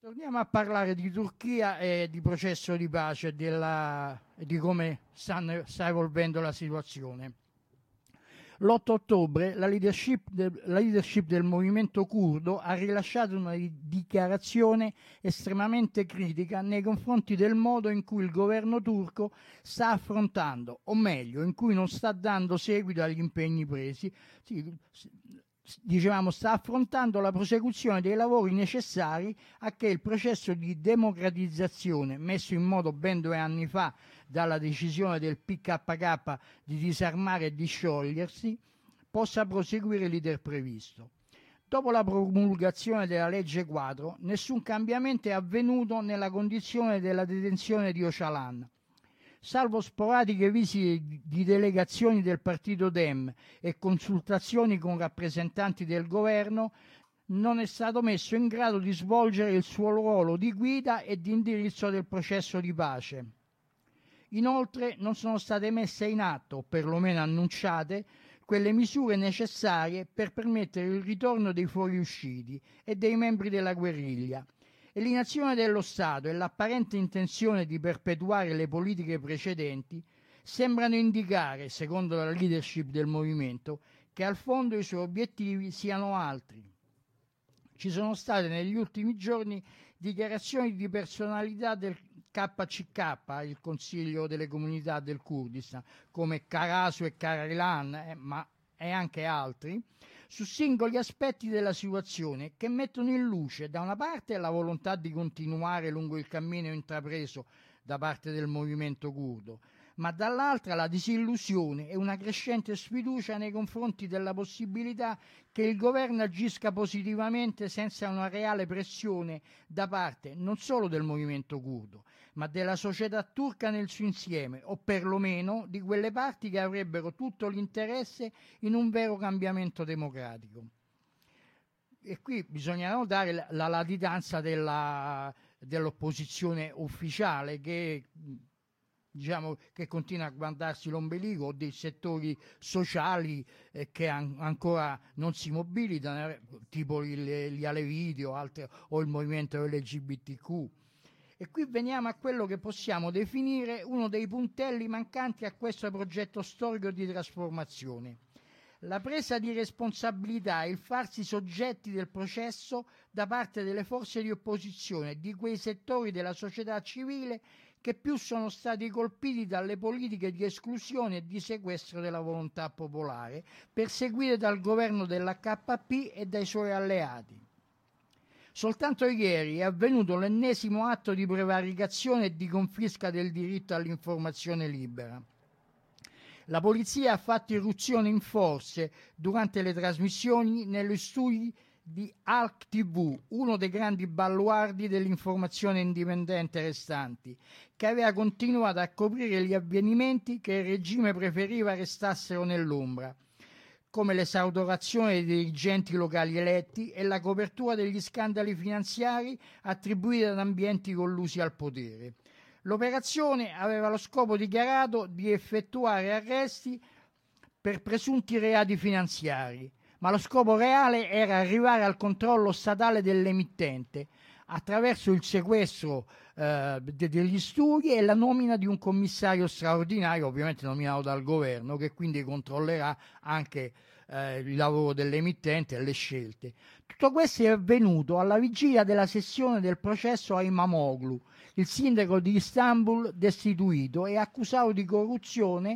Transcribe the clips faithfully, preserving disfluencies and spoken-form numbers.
Torniamo a parlare di Turchia e di processo di pace e della- e di come stanno- sta evolvendo la situazione. L'otto ottobre la leadership, del, la leadership del movimento curdo ha rilasciato una di- dichiarazione estremamente critica nei confronti del modo in cui il governo turco sta affrontando, o meglio, in cui non sta dando seguito agli impegni presi. Sì, s- dicevamo, sta affrontando la prosecuzione dei lavori necessari a che il processo di democratizzazione, messo in moto ben due anni fa dalla decisione del P K K di disarmare e di sciogliersi, possa proseguire l'iter previsto. Dopo la promulgazione della legge quadro, nessun cambiamento è avvenuto nella condizione della detenzione di Öcalan. Salvo sporadiche visite di delegazioni del partito Dem e consultazioni con rappresentanti del governo, non è stato messo in grado di svolgere il suo ruolo di guida e di indirizzo del processo di pace. Inoltre non sono state messe in atto, o perlomeno annunciate, quelle misure necessarie per permettere il ritorno dei fuoriusciti e dei membri della guerriglia. E l'inazione dello Stato e l'apparente intenzione di perpetuare le politiche precedenti sembrano indicare, secondo la leadership del movimento, che al fondo i suoi obiettivi siano altri. Ci sono state negli ultimi giorni dichiarazioni di personalità del K C K, il Consiglio delle Comunità del Kurdistan, come Karasu e Karalan, eh, ma e anche altri, su singoli aspetti della situazione che mettono in luce da una parte la volontà di continuare lungo il cammino intrapreso da parte del movimento curdo, ma dall'altra la disillusione e una crescente sfiducia nei confronti della possibilità che il governo agisca positivamente senza una reale pressione da parte non solo del movimento curdo, ma della società turca nel suo insieme, o perlomeno di quelle parti che avrebbero tutto l'interesse in un vero cambiamento democratico. E qui bisogna notare la, la latitanza della, dell'opposizione ufficiale che, diciamo, che continua a guardarsi l'ombelico, o dei settori sociali eh, che an- ancora non si mobilitano, eh, tipo il- gli Aleviti o, altre- o il movimento L G B T Q. E qui veniamo a quello che possiamo definire uno dei puntelli mancanti a questo progetto storico di trasformazione: la presa di responsabilità e il farsi soggetti del processo da parte delle forze di opposizione e di quei settori della società civile che più sono stati colpiti dalle politiche di esclusione e di sequestro della volontà popolare perseguite dal governo dell'H P P e dai suoi alleati. Soltanto ieri è avvenuto l'ennesimo atto di prevaricazione e di confisca del diritto all'informazione libera. La polizia ha fatto irruzione in forze durante le trasmissioni negli studi di Halk T V, uno dei grandi baluardi dell'informazione indipendente restanti, che aveva continuato a coprire gli avvenimenti che il regime preferiva restassero nell'ombra, come l'esautorazione dei dirigenti locali eletti e la copertura degli scandali finanziari attribuiti ad ambienti collusi al potere. L'operazione aveva lo scopo dichiarato di effettuare arresti per presunti reati finanziari, ma lo scopo reale era arrivare al controllo statale dell'emittente attraverso il sequestro eh, de- degli studi e la nomina di un commissario straordinario, ovviamente nominato dal governo, che quindi controllerà anche eh, il lavoro dell'emittente e le scelte. Tutto questo è avvenuto alla vigilia della sessione del processo a Imamoglu, il sindaco di Istanbul destituito e accusato di corruzione,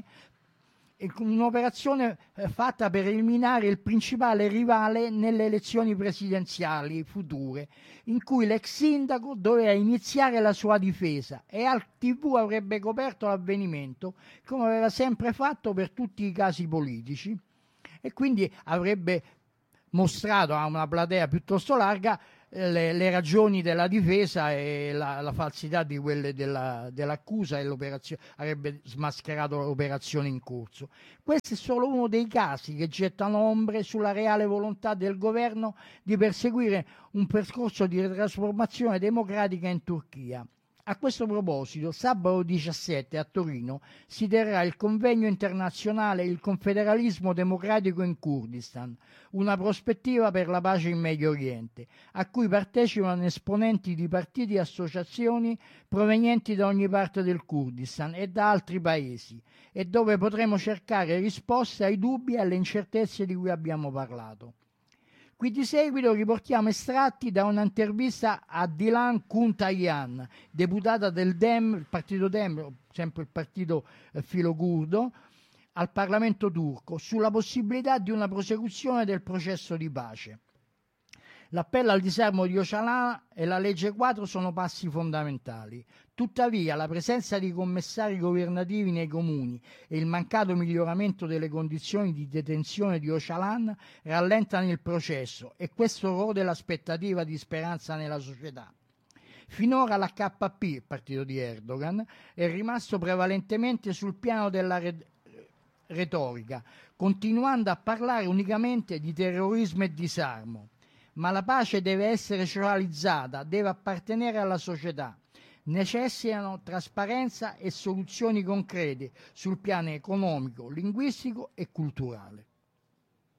un'operazione fatta per eliminare il principale rivale nelle elezioni presidenziali future, in cui l'ex sindaco doveva iniziare la sua difesa e Halk T V avrebbe coperto l'avvenimento come aveva sempre fatto per tutti i casi politici, e quindi avrebbe mostrato a una platea piuttosto larga le, le ragioni della difesa e la, la falsità di quelle della, dell'accusa, e l'operazione avrebbe smascherato l'operazione in corso. Questo è solo uno dei casi che gettano ombre sulla reale volontà del governo di perseguire un percorso di trasformazione democratica in Turchia. A questo proposito, sabato diciassette a Torino si terrà il convegno internazionale Il confederalismo democratico in Kurdistan, una prospettiva per la pace in Medio Oriente, a cui partecipano esponenti di partiti e associazioni provenienti da ogni parte del Kurdistan e da altri paesi, e dove potremo cercare risposte ai dubbi e alle incertezze di cui abbiamo parlato. Qui di seguito riportiamo estratti da un'intervista a Dilan Kuntayan, deputata del Dem, il partito Dem, sempre il partito eh, filocurdo, al Parlamento turco, sulla possibilità di una prosecuzione del processo di pace. L'appello al disarmo di Öcalan e la legge quadro sono passi fondamentali. Tuttavia, la presenza di commissari governativi nei comuni e il mancato miglioramento delle condizioni di detenzione di Öcalan rallentano il processo, e questo rode l'aspettativa di speranza nella società. Finora l'H P, il partito di Erdogan, è rimasto prevalentemente sul piano della re- retorica, continuando a parlare unicamente di terrorismo e disarmo. Ma la pace deve essere socializzata, deve appartenere alla società. Necessitano trasparenza e soluzioni concrete sul piano economico, linguistico e culturale.